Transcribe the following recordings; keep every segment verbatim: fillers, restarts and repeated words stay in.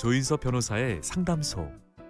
조인섭 변호사의 상담소.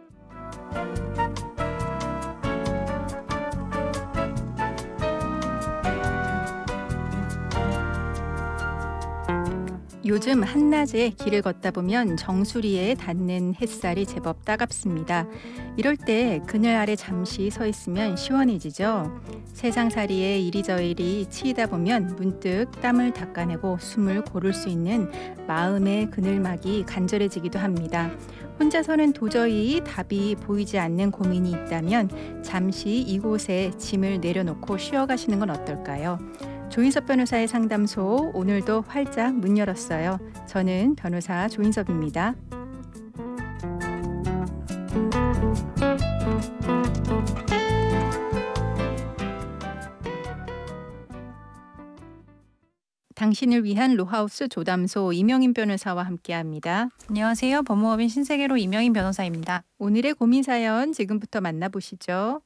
요즘 한낮에 길을 걷다 보면 정수리에 닿는 햇살이 제법 따갑습니다. 이럴 때 그늘 아래 잠시 서 있으면 시원해지죠. 세상살이에 이리저리 치이다 보면 문득 땀을 닦아내고 숨을 고를 수 있는 마음의 그늘막이 간절해지기도 합니다. 혼자서는 도저히 답이 보이지 않는 고민이 있다면 잠시 이곳에 짐을 내려놓고 쉬어가시는 건 어떨까요? 조인섭 변호사의 상담소, 오늘도 활짝 문 열었어요. 저는 변호사 조인섭입니다. 당신을 위한 로하우스 조담소, 이명인 변호사와 함께합니다. 안녕하세요. 법무법인 신세계로 이명인 변호사입니다. 오늘의 고민 사연 지금부터 만나보시죠.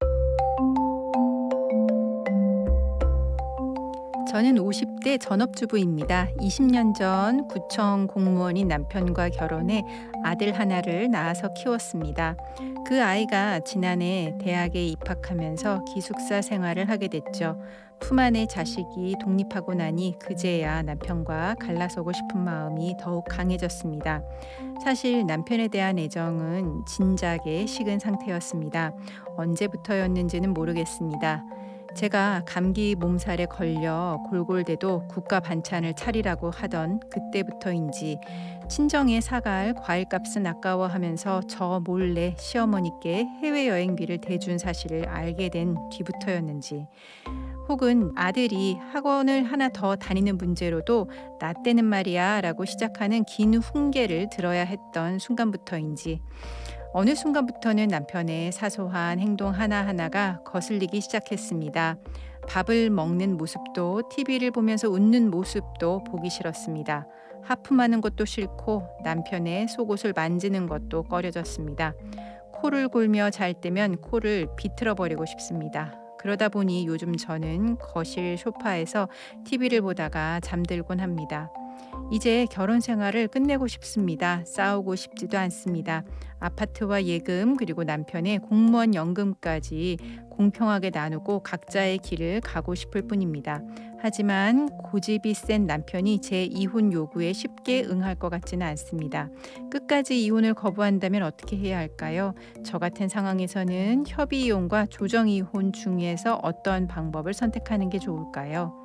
저는 오십 대 전업주부입니다. 이십 년 전 구청 공무원인 남편과 결혼해 아들 하나를 낳아서 키웠습니다. 그 아이가 지난해 대학에 입학하면서 기숙사 생활을 하게 됐죠. 품 안의 자식이 독립하고 나니 그제야 남편과 갈라서고 싶은 마음이 더욱 강해졌습니다. 사실 남편에 대한 애정은 진작에 식은 상태였습니다. 언제부터였는지는 모르겠습니다. 제가 감기 몸살에 걸려 골골대도 국가 반찬을 차리라고 하던 그때부터인지 친정에 사갈 과일값은 아까워하면서 저 몰래 시어머니께 해외여행비를 대준 사실을 알게 된 뒤부터였는지, 혹은 아들이 학원을 하나 더 다니는 문제로도 나 때는 말이야 라고 시작하는 긴 훈계를 들어야 했던 순간부터인지, 어느 순간부터는 남편의 사소한 행동 하나하나가 거슬리기 시작했습니다. 밥을 먹는 모습도 티비를 보면서 웃는 모습도 보기 싫었습니다. 하품하는 것도 싫고 남편의 속옷을 만지는 것도 꺼려졌습니다. 코를 골며 잘 때면 코를 비틀어 버리고 싶습니다. 그러다 보니 요즘 저는 거실 소파에서 티비를 보다가 잠들곤 합니다. 이제 결혼 생활을 끝내고 싶습니다. 싸우고 싶지도 않습니다. 아파트와 예금, 그리고 남편의 공무원 연금까지 공평하게 나누고 각자의 길을 가고 싶을 뿐입니다. 하지만 고집이 센 남편이 제 이혼 요구에 쉽게 응할 것 같지는 않습니다. 끝까지 이혼을 거부한다면 어떻게 해야 할까요? 저 같은 상황에서는 협의 이혼과 조정 이혼 중에서 어떤 방법을 선택하는 게 좋을까요?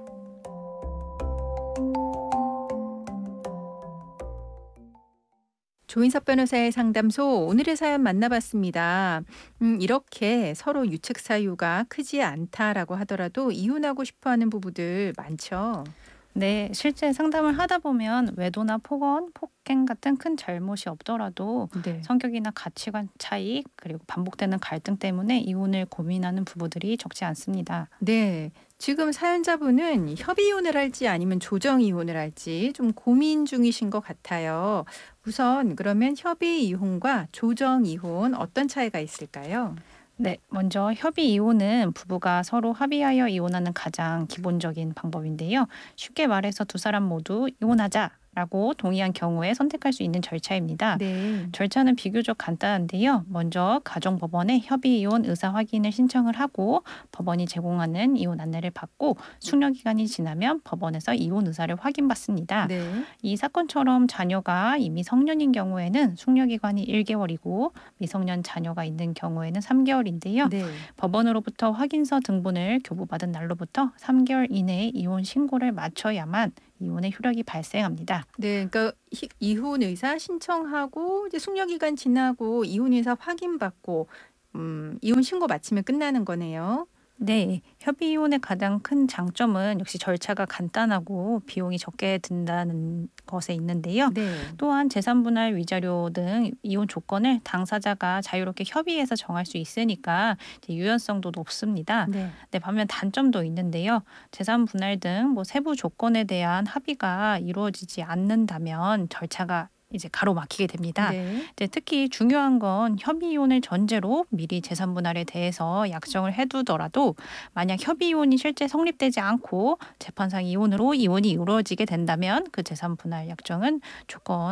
조인섭 변호사의 상담소, 오늘의 사연 만나봤습니다. 음, 이렇게 서로 유책 사유가 크지 않다라고 하더라도 이혼하고 싶어하는 부부들 많죠. 네, 실제 상담을 하다 보면 외도나 폭언, 폭행 같은 큰 잘못이 없더라도 네. 성격이나 가치관 차이, 그리고 반복되는 갈등 때문에 이혼을 고민하는 부부들이 적지 않습니다. 네. 지금 사연자분은 협의 이혼을 할지 아니면 조정 이혼을 할지 좀 고민 중이신 것 같아요. 우선 그러면 협의 이혼과 조정 이혼 어떤 차이가 있을까요? 네, 먼저 협의 이혼은 부부가 서로 합의하여 이혼하는 가장 기본적인 방법인데요. 쉽게 말해서 두 사람 모두 이혼하자 라고 동의한 경우에 선택할 수 있는 절차입니다. 네. 절차는 비교적 간단한데요. 먼저 가정법원에 협의 이혼 의사 확인을 신청을 하고 법원이 제공하는 이혼 안내를 받고 숙려 기간이 지나면 법원에서 이혼 의사를 확인받습니다. 네. 이 사건처럼 자녀가 이미 성년인 경우에는 숙려 기간이 일 개월이고 미성년 자녀가 있는 경우에는 삼 개월인데요. 네. 법원으로부터 확인서 등본을 교부받은 날로부터 삼 개월 이내에 이혼 신고를 마쳐야만 이혼의 효력이 발생합니다. 네, 그러니까 히- 이혼 의사 신청하고 이제 숙려 기간 지나고 이혼 의사 확인받고 음, 이혼 신고 마치면 끝나는 거네요. 네, 협의 이혼의 가장 큰 장점은 역시 절차가 간단하고 비용이 적게 든다는 것에 있는데요. 네. 또한 재산 분할 위자료 등 이혼 조건을 당사자가 자유롭게 협의해서 정할 수 있으니까 이제 유연성도 높습니다. 네. 네, 반면 단점도 있는데요. 재산 분할 등 뭐 세부 조건에 대한 합의가 이루어지지 않는다면 절차가 이제 가로막히게 됩니다. 네. 이제 특히 중요한 건 협의 이혼을 전제로 미리 재산 분할에 대해서 약정을 해두더라도 만약 협의 이혼이 실제 성립되지 않고 재판상 이혼으로 이혼이 이루어지게 된다면 그 재산 분할 약정은 조건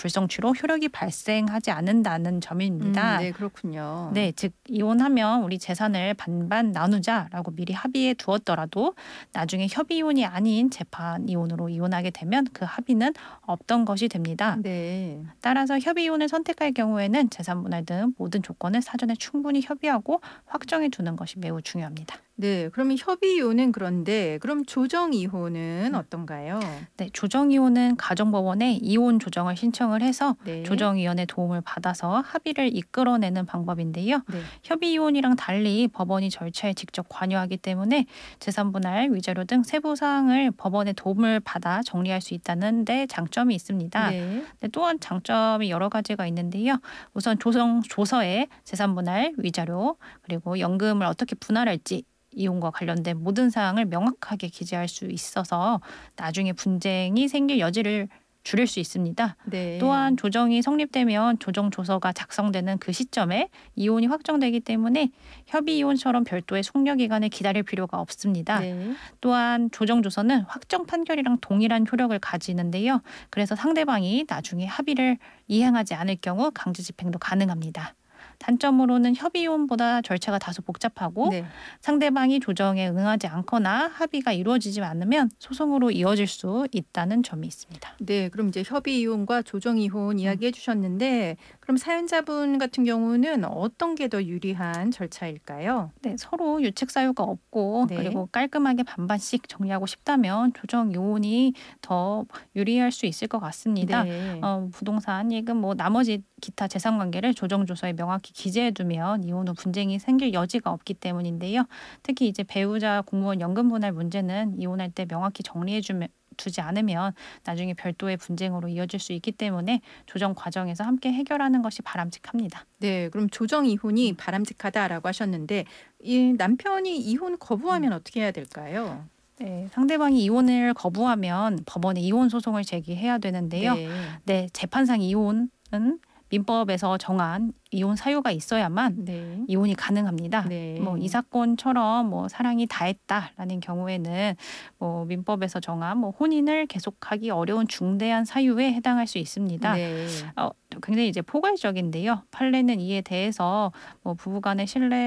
불성취로 효력이 발생하지 않는다는 점입니다. 음, 네, 그렇군요. 네, 즉 이혼하면 우리 재산을 반반 나누자라고 미리 합의해 두었더라도 나중에 협의 이혼이 아닌 재판 이혼으로 이혼하게 되면 그 합의는 없던 것이 됩니다. 네. 따라서 협의 이혼을 선택할 경우에는 재산 분할 등 모든 조건을 사전에 충분히 협의하고 확정해 두는 것이 매우 중요합니다. 네, 그러면 협의 이혼은 그런데 그럼 조정 이혼은 음. 어떤가요? 네, 조정 이혼은 가정법원에 이혼 조정을 신청을 해서 네. 조정위원회 도움을 받아서 합의를 이끌어내는 방법인데요. 네. 협의 이혼이랑 달리 법원이 절차에 직접 관여하기 때문에 재산 분할, 위자료 등 세부 사항을 법원의 도움을 받아 정리할 수 있다는 데 장점이 있습니다. 네. 네, 또한 장점이 여러 가지가 있는데요. 우선 조정 조서에 재산 분할, 위자료 그리고 연금을 어떻게 분할할지 이혼과 관련된 모든 사항을 명확하게 기재할 수 있어서 나중에 분쟁이 생길 여지를 줄일 수 있습니다. 네. 또한 조정이 성립되면 조정 조서가 작성되는 그 시점에 이혼이 확정되기 때문에 협의 이혼처럼 별도의 숙려 기간을 기다릴 필요가 없습니다. 네. 또한 조정 조서는 확정 판결이랑 동일한 효력을 가지는데요. 그래서 상대방이 나중에 합의를 이행하지 않을 경우 강제 집행도 가능합니다. 단점으로는 협의 이혼보다 절차가 다소 복잡하고 네. 상대방이 조정에 응하지 않거나 합의가 이루어지지 않으면 소송으로 이어질 수 있다는 점이 있습니다. 네, 그럼 이제 협의 이혼과 조정 이혼 음. 이야기해 주셨는데 그럼 사연자분 같은 경우는 어떤 게 더 유리한 절차일까요? 네, 서로 유책 사유가 없고 네. 그리고 깔끔하게 반반씩 정리하고 싶다면 조정 이혼이 더 유리할 수 있을 것 같습니다. 네. 어, 부동산, 예금, 뭐 나머지 기타 재산 관계를 조정 조서에 명확히 기재해두면 이혼 후 분쟁이 생길 여지가 없기 때문인데요. 특히 이제 배우자, 공무원 연금 분할 문제는 이혼할 때 명확히 정리해주면 두지 않으면 나중에 별도의 분쟁으로 이어질 수 있기 때문에 조정 과정에서 함께 해결하는 것이 바람직합니다. 네, 그럼 조정 이혼이 바람직하다라고 하셨는데 이 남편이 이혼 거부하면 어떻게 해야 될까요? 네, 상대방이 이혼을 거부하면 법원에 이혼 소송을 제기해야 되는데요. 네. 네, 재판상 이혼은 민법에서 정한 이혼 사유가 있어야만 네. 이혼이 가능합니다. 네. 뭐 이 사건처럼 뭐 사랑이 다했다라는 경우에는 뭐 민법에서 정한 뭐 혼인을 계속하기 어려운 중대한 사유에 해당할 수 있습니다. 네. 어, 굉장히 이제 포괄적인데요. 판례는 이에 대해서 뭐 부부간의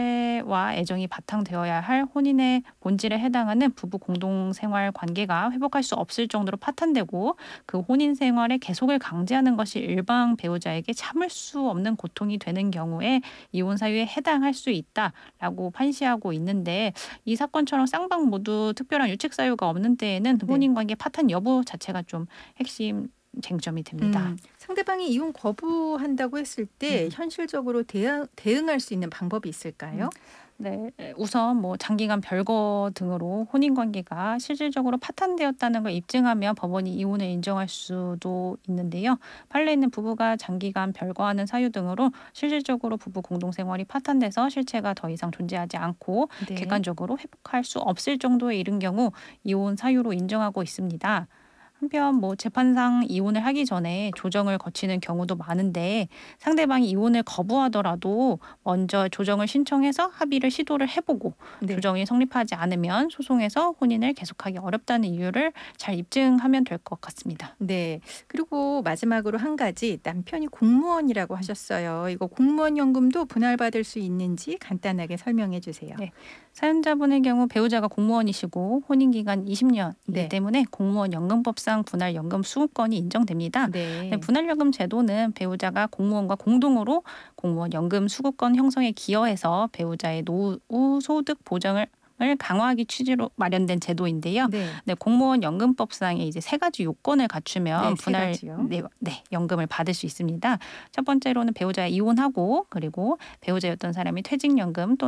신뢰와 애정이 바탕되어야 할 혼인의 본질에 해당하는 부부 공동생활 관계가 회복할 수 없을 정도로 파탄되고 그 혼인 생활의 계속을 강제하는 것이 일방 배우자에게 참을 수 없는 고통이 되는 경우에 이혼 사유에 해당할 수 있다라고 판시하고 있는데 이 사건처럼 쌍방 모두 특별한 유책 사유가 없는 때에는 네. 혼인 관계 파탄 여부 자체가 좀 핵심 쟁점이 됩니다. 음, 상대방이 이혼 거부한다고 했을 때 음. 현실적으로 대응, 대응할 수 있는 방법이 있을까요? 네, 우선 뭐 장기간 별거 등으로 혼인 관계가 실질적으로 파탄되었다는 걸 입증하면 법원이 이혼을 인정할 수도 있는데요. 판례는 부부가 장기간 별거하는 사유 등으로 실질적으로 부부 공동 생활이 파탄돼서 실체가 더 이상 존재하지 않고 네. 객관적으로 회복할 수 없을 정도에 이른 경우 이혼 사유로 인정하고 있습니다. 한편 뭐 재판상 이혼을 하기 전에 조정을 거치는 경우도 많은데 상대방이 이혼을 거부하더라도 먼저 조정을 신청해서 합의를 시도를 해보고 네. 조정이 성립하지 않으면 소송에서 혼인을 계속하기 어렵다는 이유를 잘 입증하면 될 것 같습니다. 네. 그리고 마지막으로 한 가지 남편이 공무원이라고 하셨어요. 이거 공무원 연금도 분할받을 수 있는지 간단하게 설명해 주세요. 네. 사연자분의 경우 배우자가 공무원이시고 혼인 기간 이십 년이기 네. 때문에 공무원 연금법상 분할 연금 수급권이 인정됩니다. 네. 네, 분할연금 제도는 배우자가 공무원과 공동으로 공무원 연금 수급권 형성에 기여해서 배우자의 노후 소득 보장을 을 강화하기 취지로 마련된 제도인데요. 네. 네, 공무원 연금법상에 이제 세 가지 요건을 갖추면 네, 세 분할 가지요. 네, 네, 연금을 받을 수 있습니다. 첫 번째로는 배우자가 이혼하고 그리고 배우자였던 사람이 퇴직연금 또는